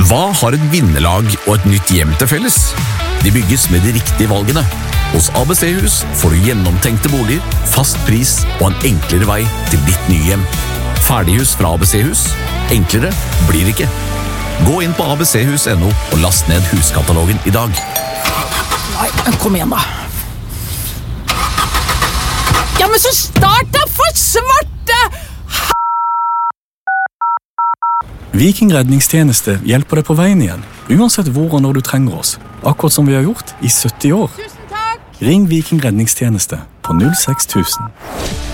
Hva har et vinnerlag og et nytt hjem til felles? De bygges med de riktige valgene. Hos ABC-hus får du gjennomtenkte boliger, fast pris og en enklere vei til ditt nye hjem. Ferdighus fra ABC-hus. Enklere blir det ikke. Gå inn på abchus.no og last ned huskatalogen i dag. Nei, kom igjen da. Ja, men så start da, for svarte! Viking redningstjeneste hjelper deg på veien igjen, uansett hvor og når du trenger oss. Akkurat som vi har gjort i 70 år. Tusen takk! Ring Viking redningstjeneste på 06000.